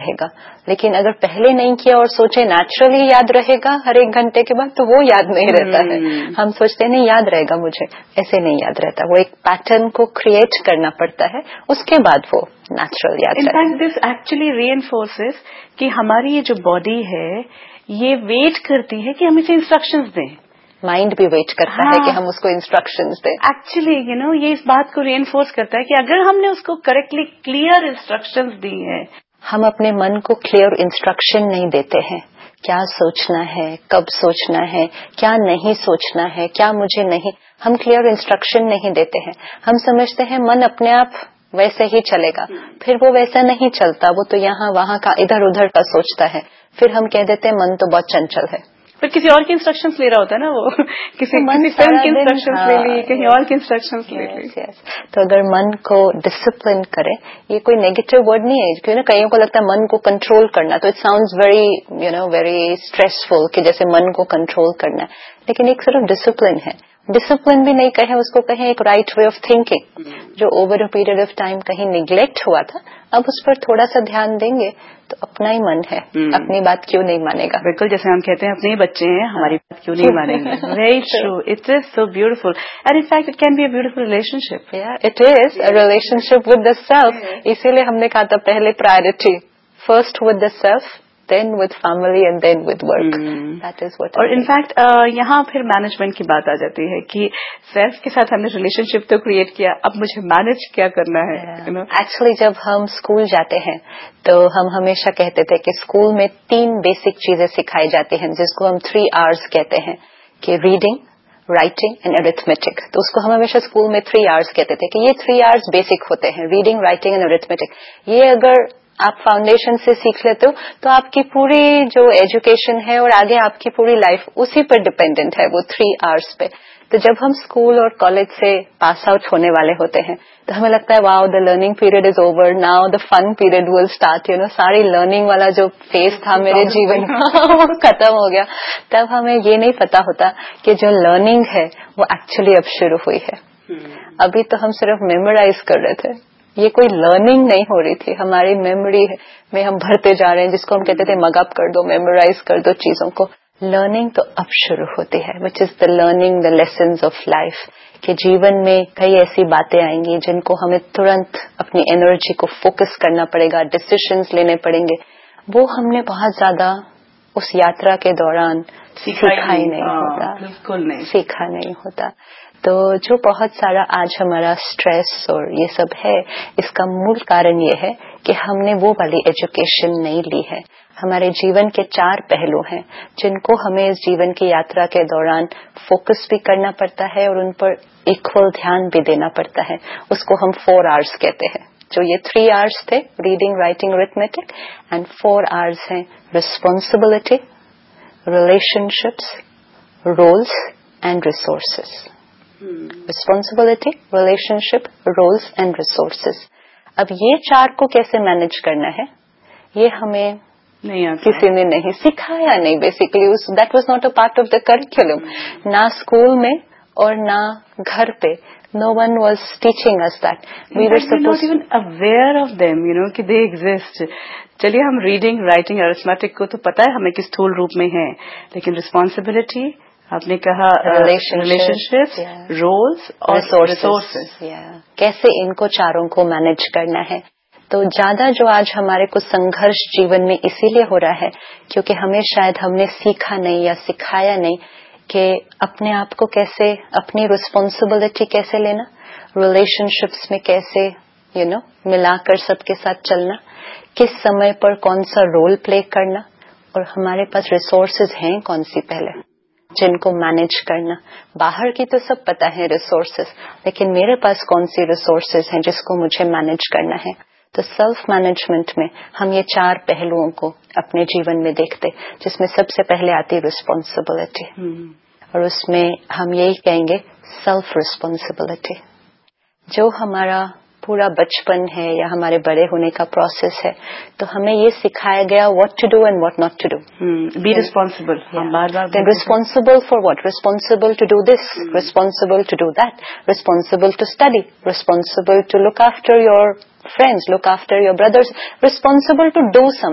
رہے گا. لیکن اگر پہلے نہیں کیا اور سوچے نیچرلی یاد رہے گا ہر ایک گھنٹے کے بعد, تو وہ یاد نہیں رہتا ہے. ہم سوچتے ہیں نہیں یاد رہے گا مجھے, ایسے نہیں یاد رہتا. وہ ایک پیٹرن کو کریٹ کرنا پڑتا ہے, اس کے بعد وہ نیچرل یاد رہتا ہے. ان فیکٹ دس ایکچولی ری انفورسز کہ ہماری یہ جو باڈی ہے یہ ویٹ کرتی ہے کہ ہم اسے انسٹرکشنز دیں. مائنڈ بھی ویٹ کرتا ہے کہ ہم اس کو انسٹرکشنز دیں. ایکچولی یہ اس بات کو ری انفورس کرتا ہے کہ اگر ہم نے اس کو کریکٹلی کلیئر انسٹرکشنز دی ہیں. ہم اپنے من کو کلیئر انسٹرکشن نہیں دیتے ہیں, کیا سوچنا ہے, کب سوچنا ہے, کیا نہیں سوچنا ہے, کیا مجھے نہیں. ہم کلیئر انسٹرکشن نہیں دیتے ہیں. ہم سمجھتے ہیں من اپنے آپ ویسے ہی چلے گا, پھر وہ ویسا نہیں چلتا. وہ تو یہاں وہاں کا ادھر ادھر کا سوچتا ہے. پھر ہم کہہ دیتے ہیں من تو بہت چنچل ہے. پھر کسی اور کی انسٹرکشنز لے رہا ہوتا ہے نا, وہ کسی فلم کی انسٹرکشنز لے لی, کہیں اور کی انسٹرکشنز لے لی. تو اگر من کو ڈسپلن کرے, یہ کوئی نیگیٹو ورڈ نہیں ہے, کیونکہ کئیوں کو لگتا ہے من کو کنٹرول کرنا, تو اٹ ساؤنڈز ویری اسٹریسفل کہ جیسے من کو کنٹرول کرنا ہے. لیکن ایک صرف ڈسپلن ہے. ڈسپلن بھی نہیں کہیں, اس کو کہیں ایک رائٹ وے آف تھنکنگ, جو over a period of time کہیں نیگلیکٹ ہوا تھا. اب اس پر تھوڑا سا دھیان دیں گے تو اپنا ہی من ہے, اپنی بات کیوں نہیں مانے گا. بالکل, جیسے ہم کہتے ہیں اپنے ہی بچے ہیں, ہماری بات کیوں نہیں مانیں گے. Very true, it is so beautiful, and in fact it can be a beautiful relation ship. It is a relation ship with the self. اسی لیے ہم نے کہا تھا پہلے priority first with the self, then with family and then with work. That is what. اور in fact یہاں پھر مینجمنٹ کی بات آ جاتی ہے کہ سیلف کے ساتھ ہم نے ریلیشن شپ تو کریٹ کیا, اب مجھے مینج کیا کرنا ہے. ایکچولی جب ہم اسکول جاتے ہیں تو ہم ہمیشہ کہتے تھے کہ اسکول میں 3 بیسک چیزیں سکھائی جاتی ہیں, جس کو ہم 3 R's کہتے ہیں, کہ ریڈنگ, رائٹنگ اینڈ ارتھمیٹک. تو اس کو ہم ہمیشہ اسکول میں 3 R's کہتے تھے کہ یہ 3 R's بیسک ہوتے ہیں, ریڈنگ, رائٹنگ اینڈ ارتھمیٹک. یہ اگر آپ فاؤنڈیشن سے سیکھ لیتے ہو تو آپ کی پوری جو ایجوکیشن ہے اور آگے آپ کی پوری لائف اسی پر ڈپینڈنٹ ہے, وہ 3 R's پہ. تو جب ہم اسکول اور کالج سے پاس آؤٹ ہونے والے ہوتے ہیں تو ہمیں لگتا ہے واؤ the learning period is over, now the fun period will start. ساری لرننگ والا جو فیز تھا میرے جیون کا وہ ختم ہو گیا. تب ہمیں یہ نہیں پتا ہوتا کہ جو لرننگ ہے وہ ایکچولی اب شروع ہوئی ہے. ابھی تو ہم صرف میمورائز کر رہے تھے, یہ کوئی لرننگ نہیں ہو رہی تھی. ہماری میموری میں ہم بھرتے جا رہے ہیں, جس کو ہم کہتے تھے مگ اپ کر دو, میمورائز کر دو چیزوں کو. لرننگ تو اب شروع ہوتی ہے, وچ از the learning the lessons of life. کہ جیون میں کئی ایسی باتیں آئیں گی جن کو ہمیں ترنت اپنی انرجی کو فوکس کرنا پڑے گا, ڈیسیشنز لینے پڑیں گے. وہ ہم نے بہت زیادہ اس یاترا کے دوران سیکھا ہی نہیں ہوتا, بالکل نہیں سیکھا نہیں ہوتا. تو جو بہت سارا آج ہمارا اسٹریس اور یہ سب ہے, اس کا مول کارن یہ ہے کہ ہم نے وہ والی ایجوکیشن نہیں لی ہے. ہمارے جیون کے 4 پہلو ہیں جن کو ہمیں اس جیون کی یاترا کے دوران فوکس بھی کرنا پڑتا ہے اور ان پر ایکول دھیان بھی دینا پڑتا ہے. اس کو ہم 4 R's کہتے ہیں. جو یہ 3 R's تھے, reading, writing, arithmetic, and 4 R's ہیں responsibility, relation ships, rules and resources. Responsibility, relation ship, rules and resources. اب یہ 4 کو کیسے مینج کرنا ہے یہ ہمیں کسی نے نہیں سکھایا. نہیں, basically that was not a part of the curriculum. نہ اسکول میں اور نہ گھر پہ. No one was teaching us that. We were not even aware of them, کہ they exist. چلیے ہم ریڈنگ, رائٹنگ, ارتھمیٹک کو تو پتا ہے ہمیں کس طول روپ میں ہے, لیکن ریسپانسبلٹی آپ نے کہا, ریلیشن شپس, رولس اور ریسورسز, کیسے ان کو 4 کو مینج کرنا ہے. تو زیادہ جو آج ہمارے کو سنگھرش جیون میں اسی لیے ہو رہا ہے کیونکہ ہمیں شاید ہم نے سیکھا نہیں یا سکھایا نہیں کہ اپنے آپ کو کیسے, اپنی رسپانسبلٹی کیسے لینا, ریلیشن شپس میں کیسے ملا کر سب کے ساتھ چلنا, کس سمے پر کون سا رول پلے کرنا, اور ہمارے پاس ریسورسز ہیں کون سی پہلے جن کو مینج کرنا. باہر کی تو سب پتہ ہے ریسورسز, لیکن میرے پاس کون سی ریسورسز ہیں جس کو مجھے مینج کرنا ہے. تو سیلف مینجمنٹ میں ہم یہ 4 پہلوؤں کو اپنے جیون میں دیکھتے, جس میں سب سے پہلے آتی رسپانسبلٹی, اور اس میں ہم یہی کہیں گے سیلف رسپانسبلٹی. جو ہمارا پورا بچپن ہے یا ہمارے بڑے ہونے کا پروسیس ہے, تو ہمیں یہ سکھایا گیا what to do and what not to do. Be responsible. Then responsible for what? Responsible to do this, responsible to do that, responsible to study, responsible to look after your friends, look after your brothers, responsible to do something.